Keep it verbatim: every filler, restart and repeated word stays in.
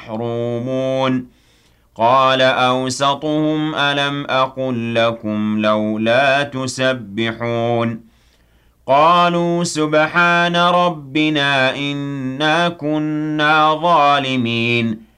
لَمَحْرُومُونَ قَالَ أَوْسَطُهُمْ أَلَمْ أَقُل لَّكُمْ لَوْلَا تُسَبِّحُونَ قَالُوا سُبْحَانَ رَبِّنَا إِنَّا كُنَّا ظَالِمِينَ